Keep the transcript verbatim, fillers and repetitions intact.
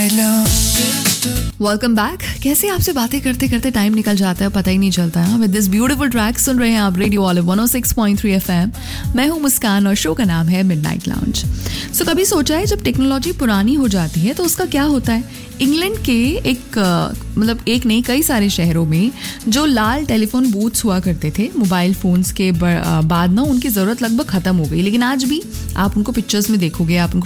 Welcome back. कैसे आपसे बातें करते करते टाइम निकल जाता है, पता ही नहीं चलता है। विद दिस ब्यूटीफुल ट्रैक सुन रहे हैं आप रेडियो ऑलिव वन ओ सिक्स पॉइंट थ्री एफएम। मैं हूं मुस्कान और शो का नाम है मिडनाइट लाउंज। सो कभी सोचा है जब टेक्नोलॉजी पुरानी हो जाती है तो उसका क्या होता है? इंग्लैंड के एक मतलब एक नहीं कई सारे शहरों में जो लाल टेलीफोन बूथ्स हुआ करते थे, मोबाइल फोन्स के बाद ना उनकी ज़रूरत लगभग ख़त्म हो गई। लेकिन आज भी आप उनको पिक्चर्स में देखोगे, आप उनको